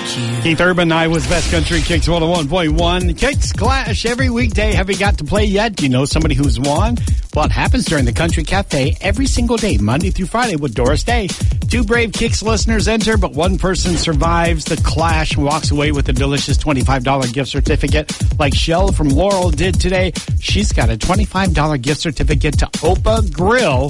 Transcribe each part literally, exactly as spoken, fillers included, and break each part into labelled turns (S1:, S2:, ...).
S1: you.
S2: Keith Urban, Iowa's Best Country, Kicks one oh one point one. Kicks Clash every weekday. Have you got to play yet? Do you know somebody who's won? Well, it happens during the Country Cafe every single day, Monday through Friday with Doris Day. Two brave Kicks listeners enter, but one person survives the clash and walks away with a delicious twenty-five dollars gift certificate like Shell from Laurel did today. She's got a twenty-five dollars gift certificate to Opa Grill.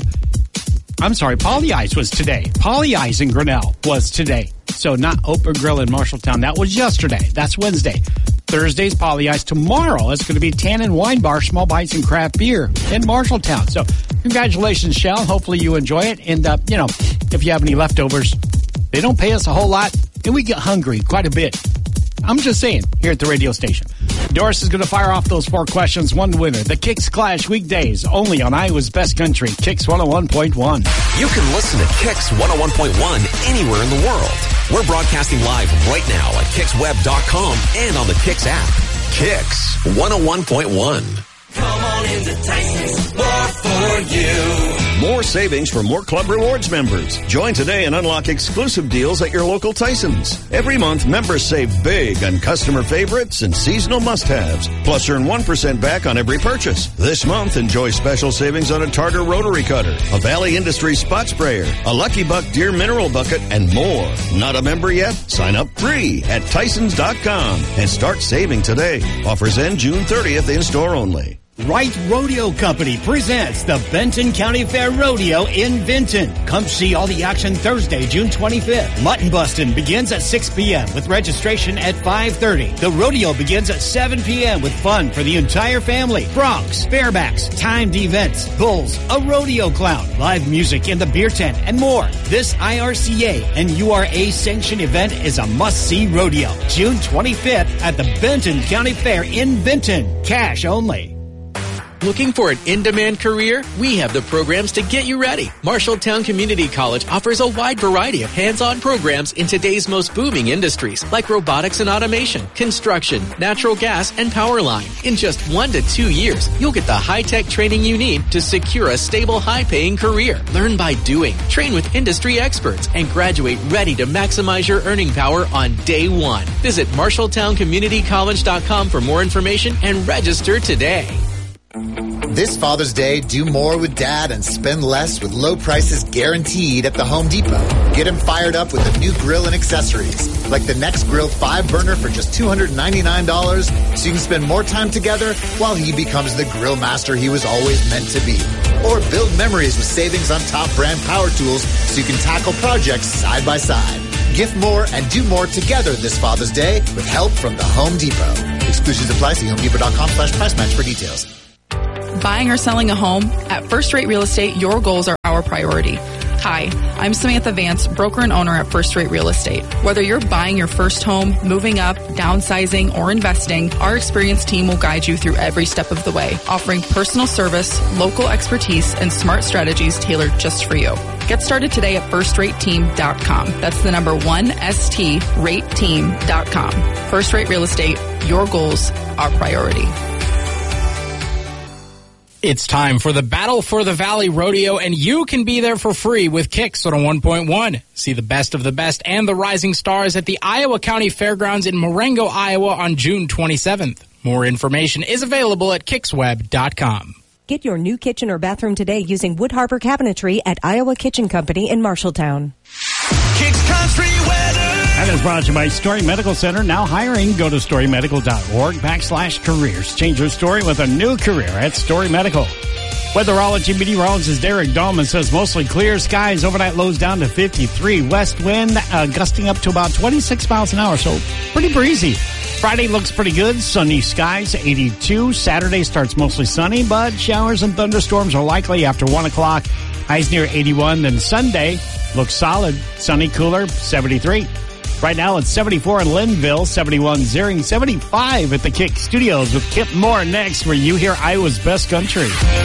S2: I'm sorry, Polly Eyes was today. Polly Eyes in Grinnell was today. So not Opa Grill in Marshalltown. That was yesterday. That's Wednesday. Thursday's Polly Eyes. Tomorrow it's going to be Tannin Wine Bar, Small Bites and Craft Beer in Marshalltown. So congratulations, Shell. Hopefully you enjoy it. And, uh, you know, if you have any leftovers, they don't pay us a whole lot, and we get hungry quite a bit. I'm just saying, here at the radio station. Doris is going to fire off those four questions. One winner. The Kicks Clash weekdays, only on Iowa's Best Country, Kicks one oh one point one.
S3: You can listen to Kicks one oh one point one anywhere in the world. We're broadcasting live right now at kicks web dot com and on the Kicks app. Kicks one oh one point one.
S4: Come on into Tyson's, more for you.
S5: More savings for more Club Rewards members. Join today and unlock exclusive deals at your local Tyson's. Every month, members save big on customer favorites and seasonal must-haves. Plus, earn one percent back on every purchase. This month, enjoy special savings on a Tartar rotary cutter, a Valley Industries spot sprayer, a Lucky Buck Deer mineral bucket, and more. Not a member yet? Sign up free at Tysons dot com and start saving today. Offers end June thirtieth, in-store only.
S2: Wright Rodeo Company presents the Benton County Fair Rodeo in Benton. Come see all the action Thursday, June twenty-fifth. Mutton busting begins at six p.m. with registration at five thirty. The rodeo begins at seven p.m. with fun for the entire family. Broncs, barebacks, timed events, bulls, a rodeo clown, live music in the beer tent, and more. This I R C A and U R A sanctioned event is a must-see rodeo. June twenty-fifth at the Benton County Fair in Benton. Cash only.
S6: Looking for an in-demand career? We have the programs to get you ready. Marshalltown Community College offers a wide variety of hands-on programs in today's most booming industries, like robotics and automation, construction, natural gas, and power line. In just one to two years, you'll get the high-tech training you need to secure a stable, high-paying career. Learn by doing, train with industry experts, and graduate ready to maximize your earning power on day one. Visit marshalltown community college dot com for more information and register today.
S7: This Father's Day, do more with Dad and spend less with low prices guaranteed at the Home Depot. Get him fired up with a new grill and accessories, like the Next Grill five burner for just two hundred ninety-nine dollars, so you can spend more time together while he becomes the grill master he was always meant to be. Or build memories with savings on top brand power tools so you can tackle projects side by side. Gift more and do more together this Father's Day with help from the Home Depot. Exclusions apply. See home depot dot com slash price match for details.
S8: Buying or selling a home? At First Rate Real Estate, your goals are our priority. Hi, I'm Samantha Vance, broker and owner at First Rate Real Estate. Whether you're buying your first home, moving up, downsizing, or investing, our experienced team will guide you through every step of the way, offering personal service, local expertise, and smart strategies tailored just for you. Get started today at first rate team dot com. That's the number one, S T, rate team dot com. First Rate Real Estate, your goals, our priority.
S9: It's time for the Battle for the Valley Rodeo, and you can be there for free with Kicks one oh one point one. See the best of the best and the rising stars at the Iowa County Fairgrounds in Marengo, Iowa on June twenty-seventh. More information is available at kicks web dot com.
S10: Get your new kitchen or bathroom today using Wood Harbor Cabinetry at Iowa Kitchen Company in Marshalltown.
S4: Kicks Country Weather.
S2: That is brought to you by Story Medical Center. Now hiring. Go to story medical dot org backslash careers. Change your story with a new career at Story Medical. Weatherology meteorologist is Derek Dahlman says mostly clear skies. Overnight lows down to fifty-three. West wind uh, gusting up to about twenty-six miles an hour, so pretty breezy. Friday looks pretty good. Sunny skies, eighty-two. Saturday starts mostly sunny, but showers and thunderstorms are likely after one o'clock. Highs near eighty-one. Then Sunday looks solid. Sunny, cooler, seventy-three. Right now it's seventy-four in Linville, seventy-one Zering, seventy-five at the Kick Studios with Kip Moore next, where you hear Iowa's Best Country.